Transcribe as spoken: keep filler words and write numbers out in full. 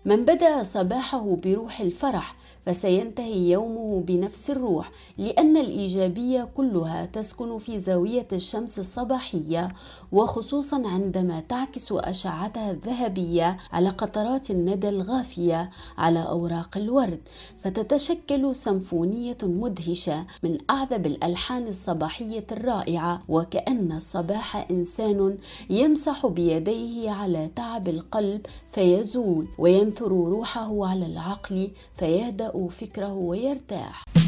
من بدأ صباحه بروح الفرح فسينتهي يومه بنفس الروح، لأن الإيجابية كلها تسكن في زاوية الشمس الصباحية، وخصوصا عندما تعكس أشعتها الذهبية على قطرات الندى الغافية على أوراق الورد، فتتشكل سيمفونية مدهشة من أعذب الألحان الصباحية الرائعة، وكأن الصباح إنسان يمسح بيديه على تعب القلب فيزول، وينثر روحه على العقل فيهدأ فكره ويرتاح.